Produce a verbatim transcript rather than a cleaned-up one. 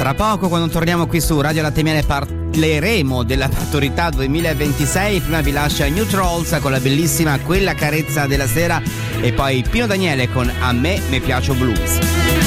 Tra poco, quando torniamo qui su Radio Latte Miele, parleremo della Maturità duemilaventisei. Prima vi lascia New Trolls con la bellissima Quella carezza della sera e poi Pino Daniele con A me me piace blues.